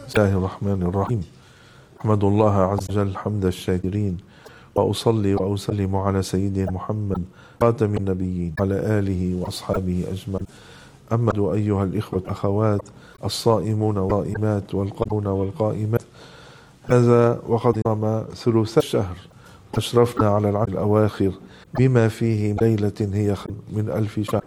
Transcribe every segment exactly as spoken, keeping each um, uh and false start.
بسم الله الرحمن الرحيم. أحمد الله عز وجل حمد الشاكرين، وأصلي وأسلم على سيدنا محمد خاتم النبيين وعلى آله وأصحابه أجمعين. أما أيها الإخوة الأخوات الصائمون والصائمات والقائمون والقائمات، هذا وقد قام ثلث الشهر، أشرفنا على العشر الأواخر بما فيه ليلة هي خير من ألف شهر.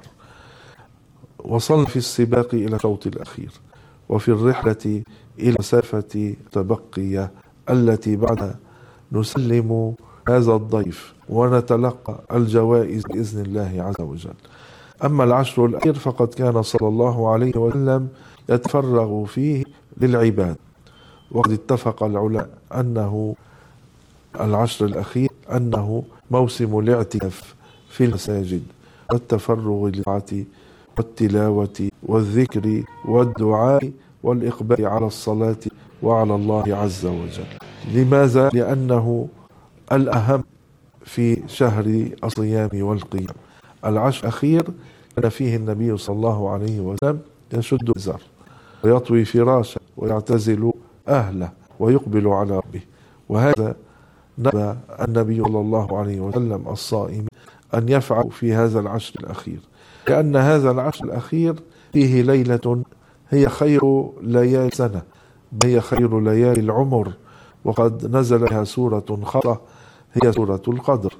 وصلنا في السباق إلى الشوط الأخير، وفي الرحلة إلى مسافة تبقية التي بعدها نسلم هذا الضيف ونتلقى الجوائز بإذن الله عز وجل. أما العشر الأخير فقد كان صلى الله عليه وسلم يتفرغ فيه للعباد، وقد اتفق العلماء أنه العشر الأخير أنه موسم الاعتكاف في المساجد والتفرغ للطاعة والتلاوة والذكر والدعاء والإقبال على الصلاة وعلى الله عز وجل. لماذا؟ لأنه الأهم في شهر الصيام والقيام. العشر الأخير كان فيه النبي صلى الله عليه وسلم يشد الإزار ويطوي فراشه ويعتزل أهله ويقبل على ربه، وهذا نبى النبي صلى الله عليه وسلم الصائم أن يفعل في هذا العشر الأخير، لأن هذا العشر الأخير فيه ليلة هي خير ليالي السنة، هي خير ليالي العمر، وقد نزل بها سورة خاصة هي سورة القدر،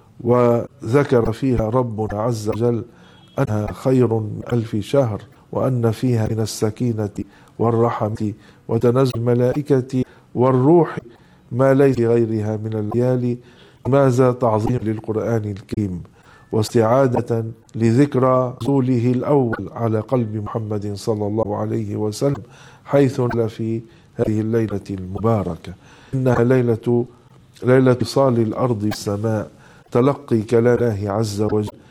وذكر فيها ربنا عز وجل أنها خير من ألف شهر، وأن فيها من السكينة والرحمة وتنزل الملائكة والروح ما ليس غيرها من الليالي. ماذا؟ تعظيم للقرآن الكريم واستعادة لذكرى رسوله الأول على قلب محمد صلى الله عليه وسلم، حيث في هذه الليلة المباركة إنها ليلة ليلة اتصال الأرض بالسماء، تلقي كلام الله عز وجل